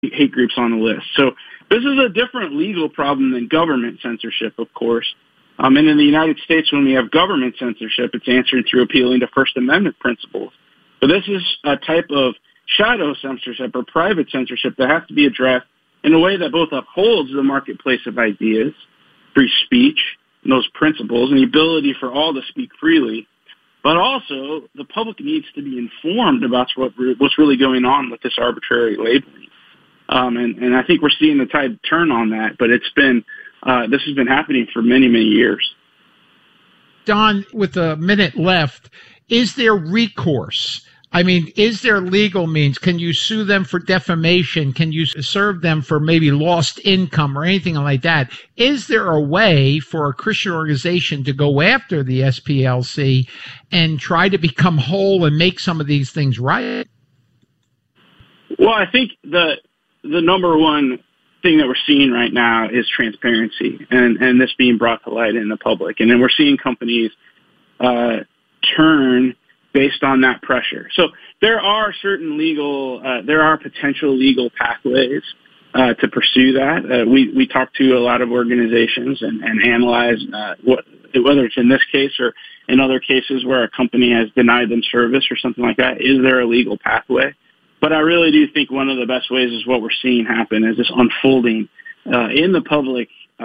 hate groups on the list. So this is a different legal problem than government censorship, of course. And in the United States, when we have government censorship, it's answered through appealing to First Amendment principles. But this is a type of shadow censorship or private censorship that has to be addressed in a way that both upholds the marketplace of ideas, free speech, and those principles, and the ability for all to speak freely. But also, the public needs to be informed about what's really going on with this arbitrary labeling. And I think we're seeing the tide turn on that, but this has been happening for many, many years. Don, with a minute left, is there recourse? I mean, is there legal means? Can you sue them for defamation? Can you serve them for maybe lost income or anything like that? Is there a way for a Christian organization to go after the SPLC and try to become whole and make some of these things right? Well, I think the number one thing that we're seeing right now is transparency and this being brought to light in the public. And then we're seeing companies turn based on that pressure. So there are certain potential legal pathways to pursue that. We talk to a lot of organizations and analyze whether it's in this case or in other cases where a company has denied them service or something like that. Is there a legal pathway? But I really do think one of the best ways is what we're seeing happen is this unfolding in the public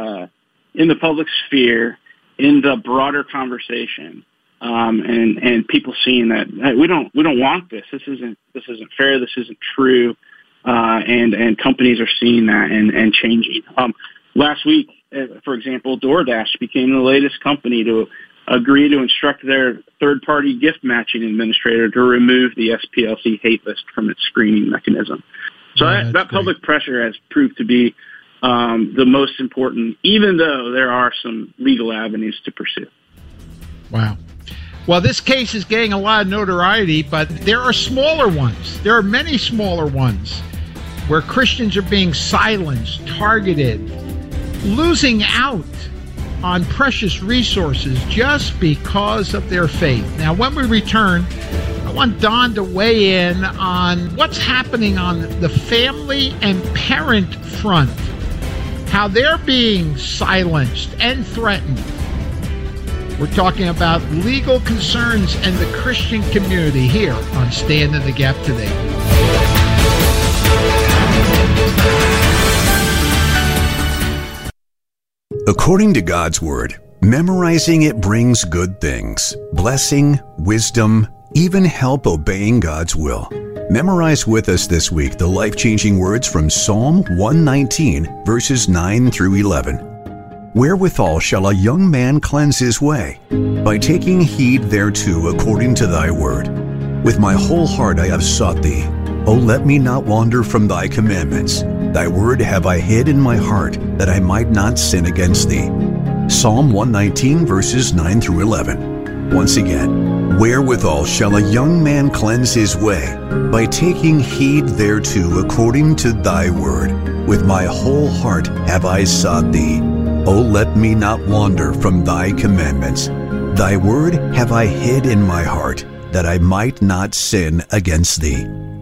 sphere, in the broader conversation. And people seeing that hey, we don't want this. This isn't fair. This isn't true. And companies are seeing that and changing. Last week, for example, DoorDash became the latest company to agree to instruct their third-party gift matching administrator to remove the SPLC hate list from its screening mechanism. So that public pressure has proved to be the most important, even though there are some legal avenues to pursue. Wow. Well, this case is getting a lot of notoriety, but there are smaller ones. There are many smaller ones where Christians are being silenced, targeted, losing out on precious resources just because of their faith. Now, when we return, I want Don to weigh in on what's happening on the family and parent front, how they're being silenced and threatened. We're talking about legal concerns and the Christian community here on Stand in the Gap today. According to God's Word, memorizing it brings good things, blessing, wisdom, even help obeying God's will. Memorize with us this week the life-changing words from Psalm 119, verses 9 through 11. Wherewithal shall a young man cleanse his way? By taking heed thereto according to thy word. With my whole heart I have sought thee. O let me not wander from thy commandments. Thy word have I hid in my heart, that I might not sin against thee. Psalm 119, verses 9 through 11. Once again, wherewithal shall a young man cleanse his way? By taking heed thereto according to thy word. With my whole heart have I sought thee. O let me not wander from thy commandments. Thy word have I hid in my heart, that I might not sin against thee.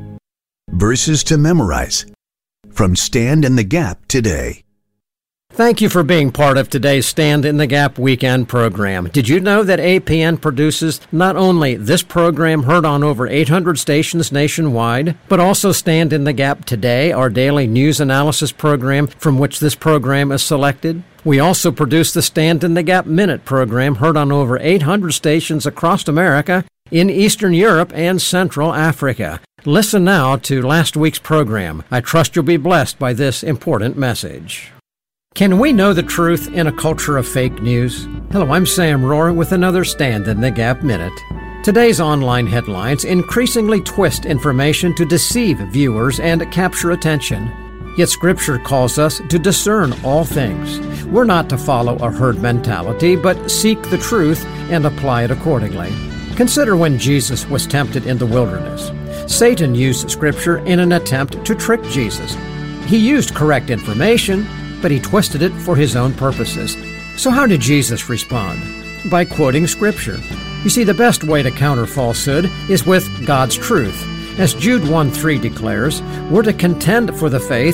Verses to memorize from Stand in the Gap today. Thank you for being part of today's Stand in the Gap weekend program. Did you know that APN produces not only this program heard on over 800 stations nationwide, but also Stand in the Gap Today, our daily news analysis program from which this program is selected? We also produce the Stand in the Gap Minute program heard on over 800 stations across America, in Eastern Europe, and Central Africa. Listen now to last week's program. I trust you'll be blessed by this important message. Can we know the truth in a culture of fake news? Hello, I'm Sam Rohr with another Stand in the Gap Minute. Today's online headlines increasingly twist information to deceive viewers and capture attention. Yet Scripture calls us to discern all things. We're not to follow a herd mentality, but seek the truth and apply it accordingly. Consider when Jesus was tempted in the wilderness. Satan used Scripture in an attempt to trick Jesus. He used correct information, but he twisted it for his own purposes. So how did Jesus respond? By quoting Scripture. You see, the best way to counter falsehood is with God's truth. As Jude 1:3 declares, we're to contend for the faith